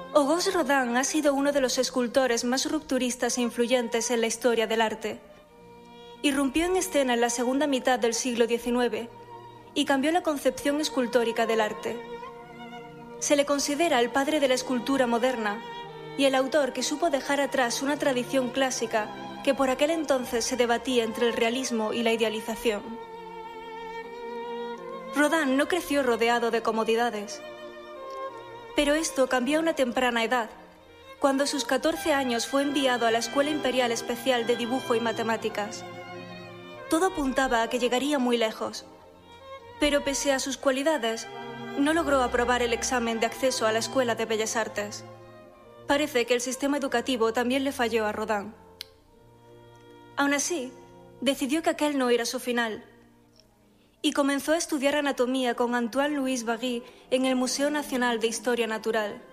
Auguste Rodin ha sido uno de los escultores más rupturistas e influyentes en la historia del arte. Irrumpió en escena en la segunda mitad del siglo XIX y cambió la concepción escultórica del arte. Se le considera el padre de la escultura moderna y el autor que supo dejar atrás una tradición clásica que por aquel entonces se debatía entre el realismo y la idealización. Rodin no creció rodeado de comodidades. Pero esto cambió a una temprana edad, cuando a sus 14 años fue enviado a la Escuela Imperial Especial de Dibujo y Matemáticas. Todo apuntaba a que llegaría muy lejos, pero pese a sus cualidades, no logró aprobar el examen de acceso a la Escuela de Bellas Artes. Parece que el sistema educativo también le falló a Rodin. Aún así, decidió que aquel no era su final, y comenzó a estudiar anatomía con Antoine-Louis Barye en el Museo Nacional de Historia Natural.